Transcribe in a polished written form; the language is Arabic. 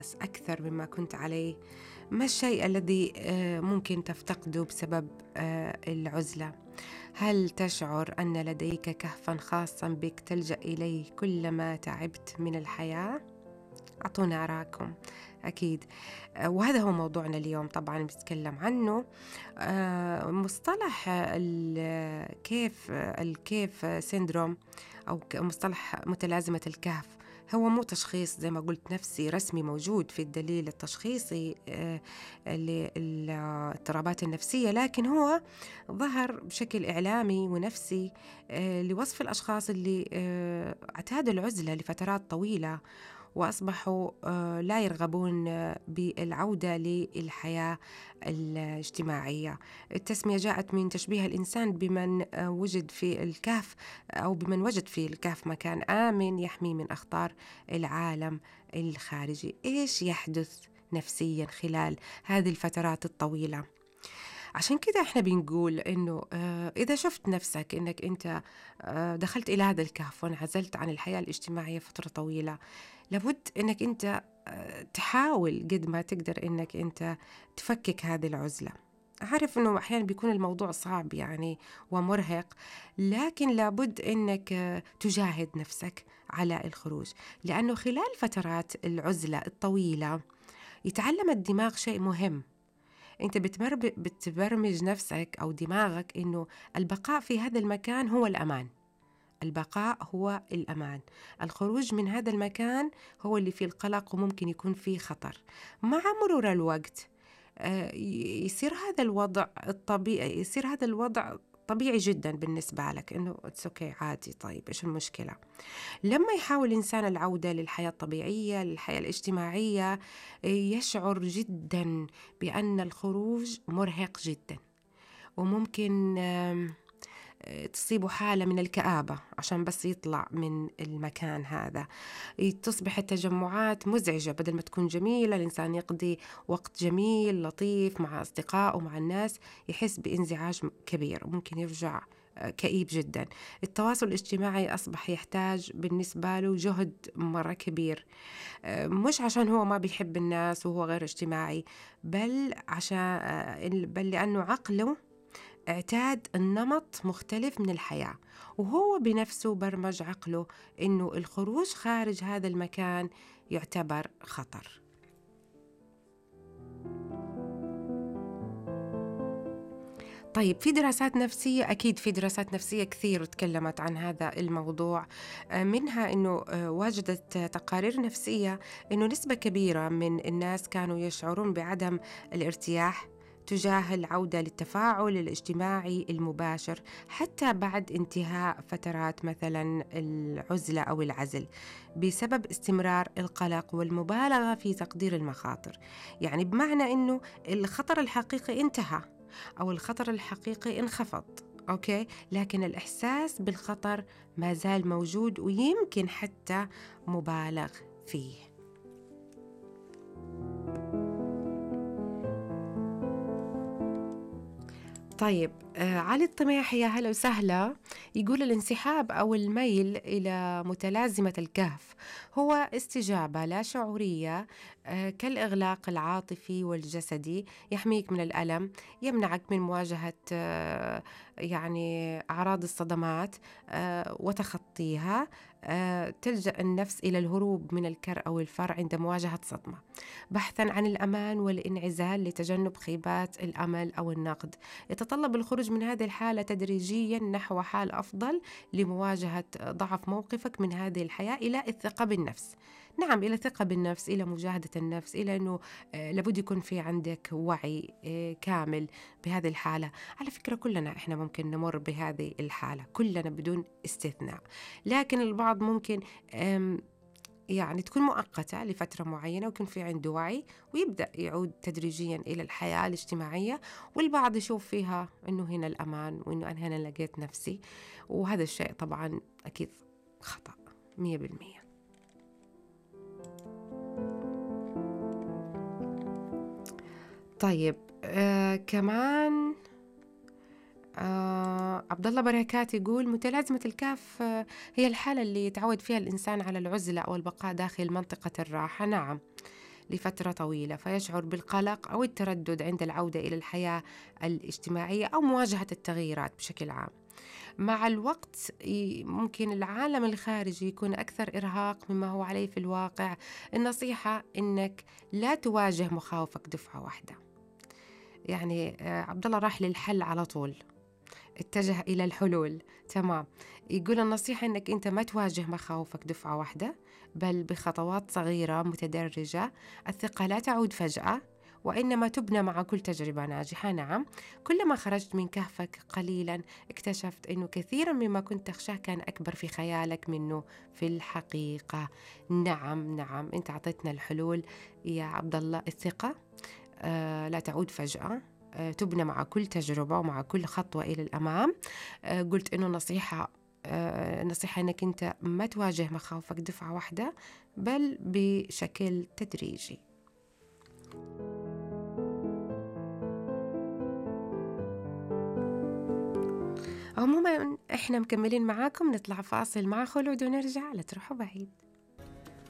أكثر مما كنت عليه. ما الشيء الذي ممكن تفتقده بسبب العزلة؟ هل تشعر أن لديك كهفا خاصا بك تلجأ إليه كلما تعبت من الحياة؟ أعطونا آراءكم أكيد. وهذا هو موضوعنا اليوم، طبعا بنتكلم عنه. مصطلح الكيف سيندروم، أو مصطلح متلازمة الكهف، هو مو تشخيص زي ما قلت نفسي رسمي موجود في الدليل التشخيصي للاضطرابات النفسية، لكن هو ظهر بشكل إعلامي ونفسي لوصف الأشخاص اللي اعتادوا العزلة لفترات طويلة وأصبحوا لا يرغبون بالعودة للحياة الاجتماعية. التسمية جاءت من تشبيه الإنسان بمن وجد في الكهف، أو بمن وجد في الكهف مكان آمن يحمي من أخطار العالم الخارجي. إيش يحدث نفسيا خلال هذه الفترات الطويلة؟ عشان كده احنا بنقول انه اذا شفت نفسك انك انت دخلت الى هذا الكهف وانعزلت عن الحياة الاجتماعية فترة طويلة، لابد انك انت تحاول قد ما تقدر انك انت تفكك هذه العزلة. أعرف أنه أحيانا بيكون الموضوع صعب يعني ومرهق، لكن لابد أنك تجاهد نفسك على الخروج، لأنه خلال فترات العزلة الطويلة يتعلم الدماغ شيء مهم. أنت بتبرمج نفسك أو دماغك إنه البقاء في هذا المكان هو الأمان. البقاء هو الأمان، الخروج من هذا المكان هو اللي فيه القلق وممكن يكون فيه خطر. مع مرور الوقت يصير هذا الوضع الطبيعي، يصير هذا الوضع طبيعي جدا بالنسبة لك، إنه أوكي عادي، طيب إيش المشكلة؟ لما يحاول الإنسان العودة للحياة الطبيعية، للحياة الاجتماعية، يشعر جدا بأن الخروج مرهق جدا، وممكن تصيبه حالة من الكآبة عشان بس يطلع من المكان هذا. تصبح التجمعات مزعجة بدل ما تكون جميلة، الإنسان يقضي وقت جميل لطيف مع أصدقائه ومع الناس، يحس بانزعاج كبير، ممكن يرجع كئيب جدا. التواصل الاجتماعي أصبح يحتاج بالنسبة له جهد مرة كبير، مش عشان هو ما بيحب الناس وهو غير اجتماعي، بل لأنه عقله اعتاد النمط مختلف من الحياة، وهو بنفسه برمج عقله إنه الخروج خارج هذا المكان يعتبر خطر. طيب، في دراسات نفسية، أكيد في دراسات نفسية كثير تكلمت عن هذا الموضوع. منها أنه وجدت تقارير نفسية أنه نسبة كبيرة من الناس كانوا يشعرون بعدم الارتياح تجاه العودة للتفاعل الاجتماعي المباشر حتى بعد انتهاء فترات مثلا العزلة أو العزل، بسبب استمرار القلق والمبالغة في تقدير المخاطر. يعني بمعنى أنه الخطر الحقيقي انتهى أو الخطر الحقيقي انخفض، أوكي، لكن الإحساس بالخطر ما زال موجود ويمكن حتى مبالغ فيه. طيب، علي الطميح يا هلا وسهلا، يقول الانسحاب أو الميل إلى متلازمة الكهف هو استجابة لا شعورية كالإغلاق العاطفي والجسدي، يحميك من الألم، يمنعك من مواجهة يعني أعراض الصدمات وتخطيها. تلجأ النفس إلى الهروب من الكر أو الفر عند مواجهة صدمة، بحثا عن الأمان والانعزال لتجنب خيبات الأمل أو النقد. يتطلب الخروج من هذه الحالة تدريجيا نحو حال أفضل لمواجهة ضعف موقفك من هذه الحياة إلى الثقة بالنفس. نعم، إلى الثقة بالنفس، إلى مجاهدة النفس، إلى أنه لابد يكون في عندك وعي كامل بهذه الحالة. على فكرة كلنا إحنا ممكن نمر بهذه الحالة، كلنا بدون استثناء، لكن البعض ممكن يعني تكون مؤقتة لفترة معينة ويكون في عنده وعي ويبدأ يعود تدريجيا إلى الحياة الاجتماعية، والبعض يشوف فيها أنه هنا الأمان وأنه أنا هنا لقيت نفسي، وهذا الشيء طبعا أكيد خطأ 100%. طيب، كمان عبد الله بركات يقول متلازمة الكهف هي الحالة اللي يتعود فيها الإنسان على العزلة أو البقاء داخل منطقة الراحة. نعم، لفترة طويلة، فيشعر بالقلق أو التردد عند العودة إلى الحياة الاجتماعية أو مواجهة التغييرات بشكل عام. مع الوقت ممكن العالم الخارجي يكون أكثر إرهاق مما هو عليه في الواقع. النصيحة إنك لا تواجه مخاوفك دفعة واحدة. يعني عبد الله راح للحل على طول، اتجه إلى الحلول. تمام. يقول النصيحة إنك أنت ما تواجه مخاوفك دفعة واحدة، بل بخطوات صغيرة متدرجة. الثقة لا تعود فجأة، وإنما تبنى مع كل تجربة ناجحة. نعم، كلما خرجت من كهفك قليلا اكتشفت أنه كثيرا مما كنت تخشاه كان أكبر في خيالك منه في الحقيقة. نعم نعم، أنت أعطيتنا الحلول يا عبد الله. الثقة لا تعود فجأة، تبنى مع كل تجربة ومع كل خطوة إلى الأمام. قلت إنه نصيحة إنك أنت ما تواجه مخاوفك دفعة واحدة، بل بشكل تدريجي. عموما إحنا مكملين معاكم، نطلع فاصل مع خلود ونرجع، لا تروحوا بعيد.